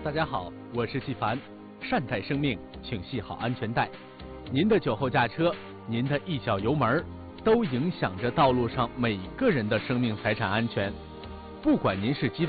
大家好，我是纪凡。善待生命，请系好安全带。您的酒后驾车，您的一脚油门，都影响着道路上每个人的生命财产安全。不管您是机动